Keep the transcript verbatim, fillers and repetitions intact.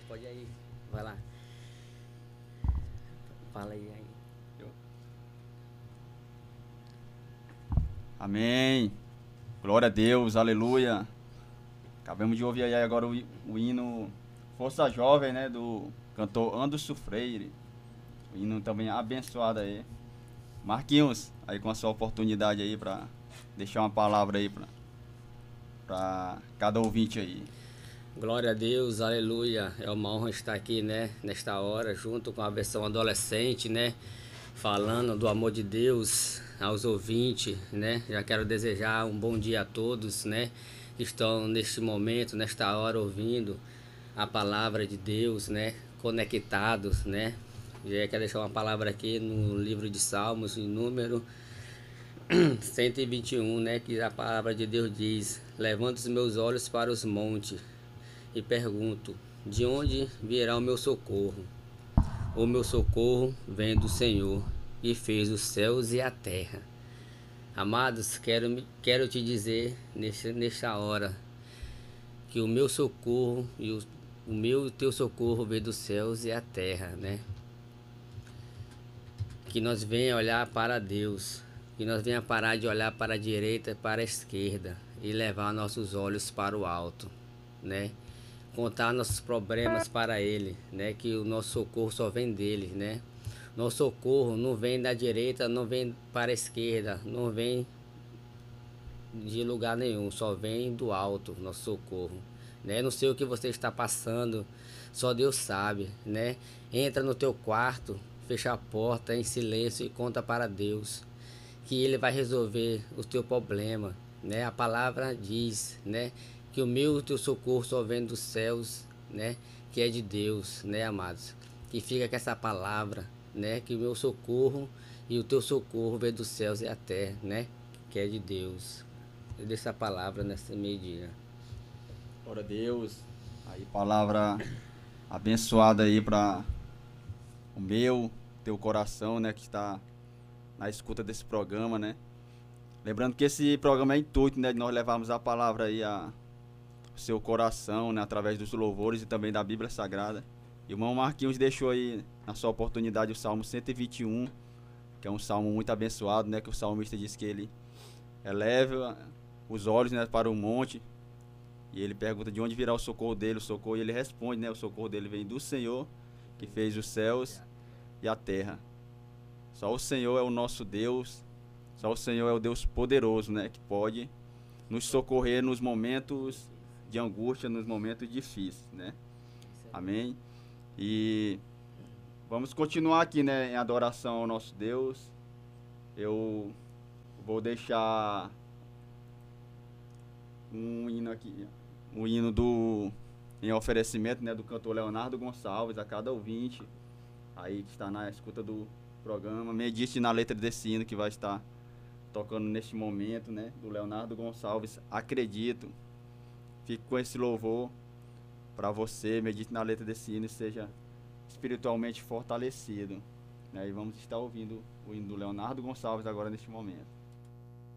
Pode ir aí. Vai lá. Fala aí. aí. Amém. Glória a Deus, aleluia. Acabamos de ouvir aí agora o, o hino Força Jovem, né? Do cantor Anderson Freire. O hino também abençoado aí. Marquinhos, aí com a sua oportunidade aí pra deixar uma palavra aí pra, pra cada ouvinte aí. Glória a Deus, aleluia. É uma honra estar aqui, né? Nesta hora, junto com a versão adolescente, né? Falando do amor de Deus aos ouvintes, né? Já quero desejar um bom dia a todos, né? Que estão neste momento, nesta hora, ouvindo a palavra de Deus, né? Conectados, né? Já quero deixar uma palavra aqui no livro de Salmos, em número cento e vinte e um, né? Que a palavra de Deus diz: levanto os meus olhos para os montes e pergunto: de onde virá o meu socorro? O meu socorro vem do Senhor, que fez os céus e a terra. Amados, quero, quero te dizer nesta, nesta hora que o meu socorro e o, o meu e o teu socorro vem dos céus e a terra, né? Que nós venha olhar para Deus, que nós venha parar de olhar para a direita e para a esquerda e levar nossos olhos para o alto, né? Contar nossos problemas para Ele, né? Que o nosso socorro só vem dele, né? Nosso socorro não vem da direita, não vem para a esquerda, não vem de lugar nenhum, só vem do alto, nosso socorro, né? Não sei o que você está passando, só Deus sabe, né? Entra no teu quarto, fecha a porta em silêncio e conta para Deus que Ele vai resolver o teu problema, né? A palavra diz, né? Que o meu e o teu socorro só vem dos céus, né? Que é de Deus, né, amados? Que fica com essa palavra, né? Que o meu socorro e o teu socorro vem dos céus e a terra, né? Que é de Deus. Eu deixo essa palavra nessa meio-dia. Glória a Deus. Aí palavra abençoada aí pra o meu, teu coração, né? Que está na escuta desse programa, né? Lembrando que esse programa é intuito, né? De nós levarmos a palavra aí a seu coração, né, através dos louvores e também da Bíblia Sagrada. E o irmão Marquinhos deixou aí na sua oportunidade o Salmo cento e vinte e um, que é um salmo muito abençoado, né, que o salmista diz que ele eleva os olhos, né, para o monte e ele pergunta de onde virá o socorro dele, o socorro, e ele responde, né, o socorro dele vem do Senhor, que fez os céus e a terra. Só o Senhor é o nosso Deus, só o Senhor é o Deus poderoso, né, que pode nos socorrer nos momentos de angústia, nos momentos difíceis, né? Amém? E vamos continuar aqui, né, em adoração ao nosso Deus. Eu vou deixar um hino aqui, um hino do em oferecimento, né, do cantor Leonardo Gonçalves a cada ouvinte aí que está na escuta do programa. Medite na letra desse hino que vai estar tocando neste momento, né, do Leonardo Gonçalves. Acredito. Fique com esse louvor para você, medite na letra desse hino e seja espiritualmente fortalecido. Né? E vamos estar ouvindo o hino do Leonardo Gonçalves agora neste momento.